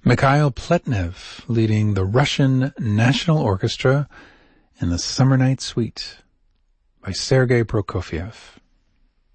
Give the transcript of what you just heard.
Mikhail Pletnev leading the Russian National Orchestra in the Summer Night Suite by Sergei Prokofiev.